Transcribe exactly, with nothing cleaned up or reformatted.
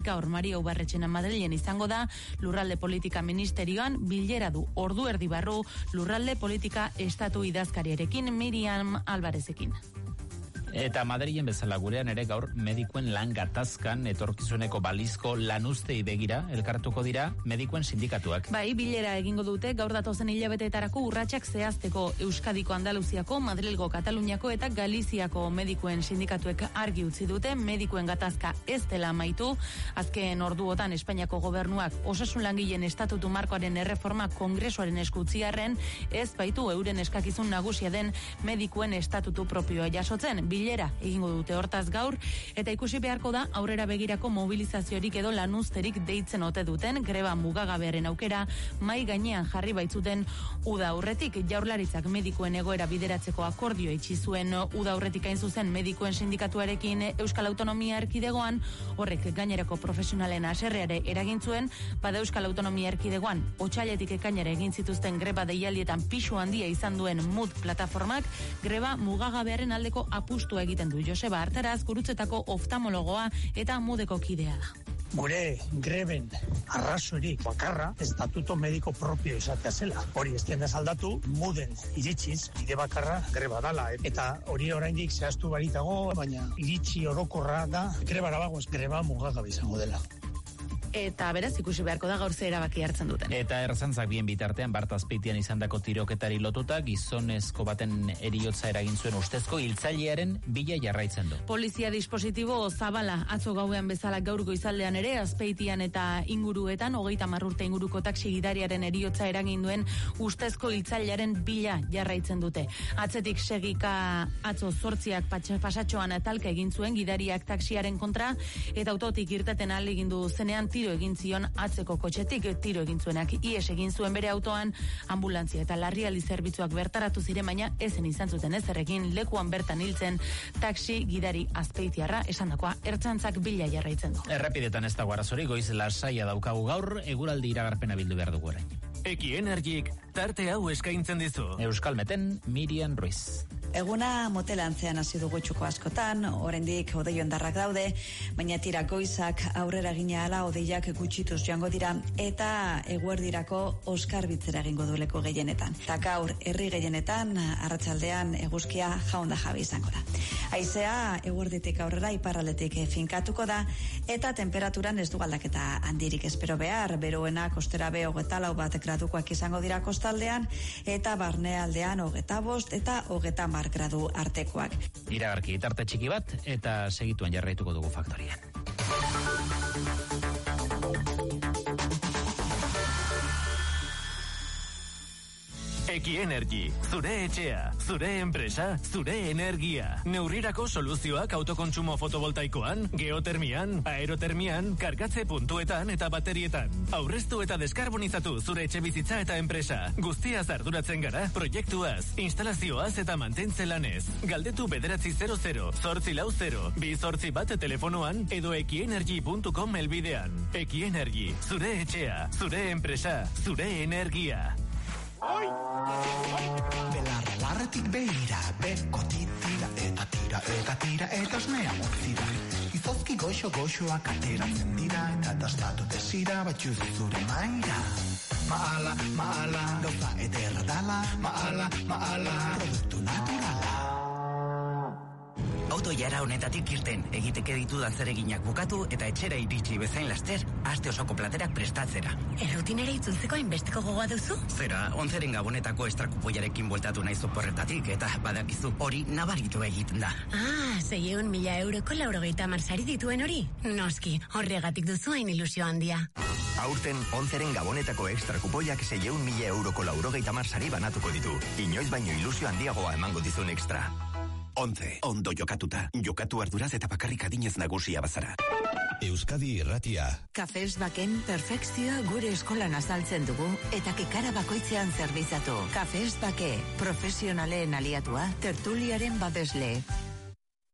gaur Maria Ubarretxena Madrilen izango da, lurralde politika ministerioan bilera du ordu erdi barru lurralde politika estatu idazkariarekin Miriam Albarezekin. Eta Madrilen bezala gurean ere gaur medikuen lan gatazkan etorkizuneko balizko lanuztei begira elkartuko dira medikuen sindikatuak. Bai, bilera egingo dute gaur datozen hilabeteetarako urratsak zehazteko Euskadiko, Andaluziako, Madrilgo, Kataluniako eta Galiziako medikuen sindikatuek argi utzi dute medikuen gatazka ez dela amaitu. Azken orduotan Espainiako gobernuak osasun langileen estatutu markoaren erreforma kongresuaren eskutziarren ez baitu euren eskakizun nagusia den medikuen estatutu propioa jasotzen. Bilera egingo dute hortaz gaur, eta ikusi beharko da aurrera begirako mobilizaziorik edo lanuzterik deitzen ote duten greba mugagabearen aukera mai gainean jarri baitzuten uda aurretik. Jaurlaritzak medikuen egoera bideratzeko akordio itxi zuen uda aurretik hain zuzen medikuen sindikatuarekin Euskal Autonomia Erkidegoan, horrek gainerako profesionalen haserreare eragin zuen, bada Euskal Autonomia Erkidegoan otsailetik ekainera egin zituzten greba deialdietan pisu handia izan duen M U D plataformak greba mugagabearen aldeko apustu egiten du. Joseba Artaraz, Gurutzetako oftalmologoa eta Mudeko kidea da. Gure greben arrazoirik bakarra estatuto mediko propio izatea zela. Hori ez den aldatu, Muden iritsiz, bide bakarra greba dala. Eta hori oraindik zehaztu baritago, baina iritsi orokorra da grebara bagoz, greba mugagabe izango dela. Eta beraz ikusi beharko da gaur ze erabaki hartzen duten. Eta ertzantzak bien bitartean Bart Azpeitian izandako tiroketari lotuta gizonezko baten eriotza eragin zuen ustezko hiltzailearen bila jarraitzen du. Polizia dispositibo zabala atzo gauean bezala gaur goizaldean ere Azpeitian eta inguruetan hogeita hamar urte inguruko taxi gidariaren eriotza eragin duen ustezko hiltzailearen bila jarraitzen dute. Atzetik segika atzo zortziak pasatxoan talka egin zuen gidariak taxiaren kontra eta autotik irteten ahal egin du zenean tiro egin zion atzeko kotxetik, tiro egin zuenak ies egin zuen bere autoan, ambulantzia eta larrialdi zerbitzuak bertaratu ziren, baina ezen izan zuten ezerrekin, lekuan bertan hiltzen taxi gidari azpeitiarra, esandakoa ertzantzak bila jarraitzen du. Errepidetan ez dago arazorik, goiz lasaia daukagu gaur, eguraldi iragarpena bildu behar dugu orain. Eki Energik tarte hau eskaintzen dizu. Euskalmeten, Miriam Ruiz. Eguna motelantzean hasi dugu txuko askotan, oraindik hodei hondarrak daude, baina tira goizak aurrera gina ala hodeiak gutxituz joango dira eta eguerdirako oskarbitzera egingo dueleko gehienetan. Ta gaur herri gehienetan arratsaldean eguzkia jaunda jabe izango da. Haizea eguerditik aurrera iparraldetik finkatuko da eta temperaturan ez du aldaketa handirik espero behar, beroena kostera be hogeita lau bat gradukoak izango dira kostaldean eta barnealdean hogeita bost eta hogeita hamar gradu artekoak. Iragarki tarte txiki bat eta segituen jarraituko dugu faktorian. Eki Energy, zure etxea, zure enpresa, zure energia. Neurrirako soluzioak autokontsumo fotovoltaikoan, geotermian, aerotermian, kargatze puntuetan eta baterietan. Aurreztu eta deskarbonizatu zure etxe bizitza eta enpresa. Guztiaz arduratzen gara, proiektuaz, instalazioaz eta mantentze lanez. Galdetu bederatzi zero zero, zortzi lau zero, bi zortzi bat telefonoan edo ekienergy puntu com elbidean. Eki Energy, zure etxea, zure enpresa, zure energia. Oi! Belarra larretik behira, beko titira, eta tira, eta tira, eta osnea motzira. Izozki goxo-goxoak ateratzen dira, eta dastatu desira, batxuz zure maira. Maala, maala, gauza ederra dala, maala, maala, produktu naturala. Auto jara honetatik irten, egiteke ditudan zereginak bukatu eta etxera iritsi bezain laster, aste osoko platerak prestatzera. Errutinera itzultzeko hainbesteko gogoa duzu? Zera, onzeren gabonetako estrakupoiarekin bueltatu nahi oporretatik eta badakizu hori nabaritu egiten da. Ah, zeieun mila euroko laurogeita marsari dituen hori? Noski, horregatik duzu hain ilusio handia. Aurten, onzeren gabonetako extrakupoiak zeieun mila euroko laurogeita marsari banatuko ditu. Inoiz baino ilusio handiagoa emango dizun extra. Ontze, ondo jokatuta. Jokatu arduraz eta bakarrik adinez nagusia bazara. Euskadi Irratia. Kafes Baken perfekzioa gure eskolan azaltzen dugu eta kekara bakoitzean zerbizatu. Kafes Bake, profesionalen aliatua, tertuliaren babesle.